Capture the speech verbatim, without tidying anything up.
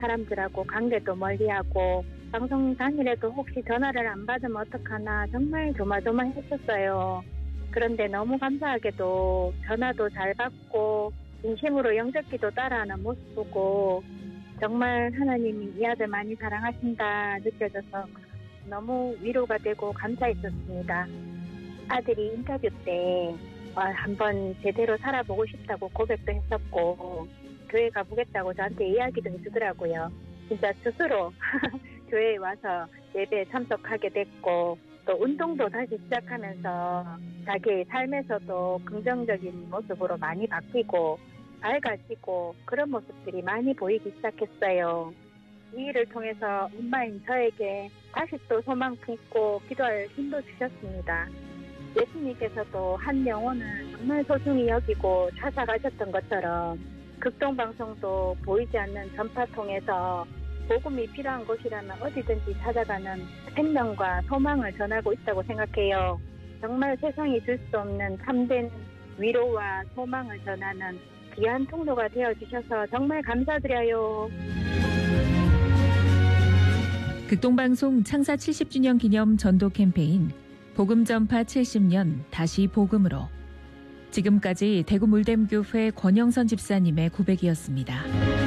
사람들하고 관계도 멀리하고 방송 당일에도 혹시 전화를 안 받으면 어떡하나 정말 조마조마했었어요. 그런데 너무 감사하게도 전화도 잘 받고 진심으로 영접기도 따라하는 모습 보고 정말 하나님이 이 아들 많이 사랑하신다 느껴져서 너무 위로가 되고 감사했었습니다. 아들이 인터뷰 때 한번 제대로 살아보고 싶다고 고백도 했었고 교회 가보겠다고 저한테 이야기도 해주더라고요. 진짜 스스로 교회에 와서 예배에 참석하게 됐고 또 운동도 다시 시작하면서 자기의 삶에서도 긍정적인 모습으로 많이 바뀌고 밝아지고 그런 모습들이 많이 보이기 시작했어요. 이 일을 통해서 엄마인 저에게 다시 또 소망 품고 기도할 힘도 주셨습니다. 예수님께서도 한 영혼을 정말 소중히 여기고 찾아가셨던 것처럼 극동방송도 보이지 않는 전파 통해서 복음이 필요한 곳이라면 어디든지 찾아가는 생명과 소망을 전하고 있다고 생각해요. 정말 세상이 줄 수 없는 참된 위로와 소망을 전하는 귀한 통로가 되어주셔서 정말 감사드려요. 극동방송 창사 칠십 주년 기념 전도 캠페인 복음 전파 칠십 년 다시 복음으로. 지금까지 대구 물댐교회 권영선 집사님의 고백이었습니다.